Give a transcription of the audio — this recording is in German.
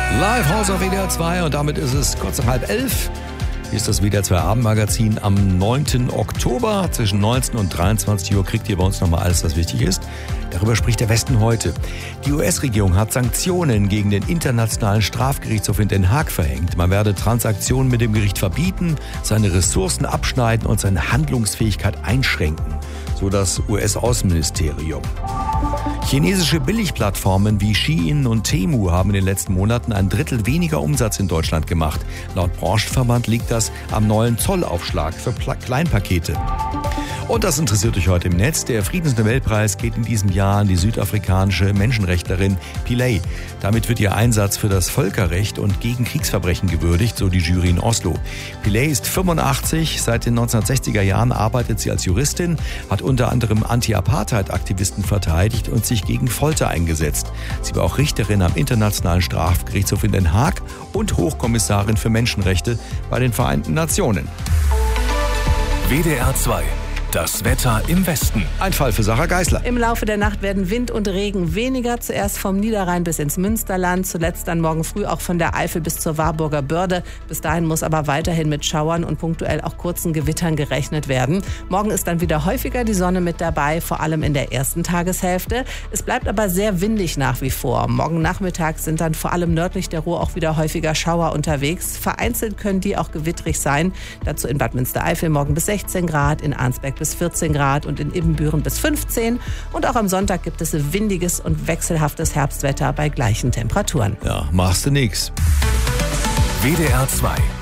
Live House auf WDR 2 und damit ist es kurz nach 10:30. Hier ist das WDR 2 Abendmagazin am 9. Oktober. Zwischen 19 und 23 Uhr kriegt ihr bei uns nochmal alles, was wichtig ist. Darüber spricht der Westen heute. Die US-Regierung hat Sanktionen gegen den Internationalen Strafgerichtshof in Den Haag verhängt. Man werde Transaktionen mit dem Gericht verbieten, seine Ressourcen abschneiden und seine Handlungsfähigkeit einschränken, so das US-Außenministerium. Chinesische Billigplattformen wie Shein und Temu haben in den letzten Monaten 1/3 weniger Umsatz in Deutschland gemacht. Laut Branchenverband liegt das am neuen Zollaufschlag für Kleinpakete. Und das interessiert euch heute im Netz. Der Friedensnobelpreis geht in diesem Jahr an die südafrikanische Menschenrechtlerin Pillay. Damit wird ihr Einsatz für das Völkerrecht und gegen Kriegsverbrechen gewürdigt, so die Jury in Oslo. Pillay ist 85, seit den 1960er Jahren arbeitet sie als Juristin, hat unter anderem Anti-Apartheid-Aktivisten verteidigt und sich gegen Folter eingesetzt. Sie war auch Richterin am Internationalen Strafgerichtshof in Den Haag und Hochkommissarin für Menschenrechte bei den Vereinten Nationen. WDR 2. Das Wetter im Westen. Ein Fall für Sarah Geisler. Im Laufe der Nacht werden Wind und Regen weniger. Zuerst vom Niederrhein bis ins Münsterland. Zuletzt dann morgen früh auch von der Eifel bis zur Warburger Börde. Bis dahin muss aber weiterhin mit Schauern und punktuell auch kurzen Gewittern gerechnet werden. Morgen ist dann wieder häufiger die Sonne mit dabei, vor allem in der ersten Tageshälfte. Es bleibt aber sehr windig nach wie vor. Morgen Nachmittag sind dann vor allem nördlich der Ruhr auch wieder häufiger Schauer unterwegs. Vereinzelt können die auch gewittrig sein. Dazu in Bad Münstereifel morgen bis 16 Grad, in Arnsberg bis 14 Grad und in Ibbenbüren bis 15. Und auch am Sonntag gibt es windiges und wechselhaftes Herbstwetter bei gleichen Temperaturen. Ja, machst du nix. WDR 2.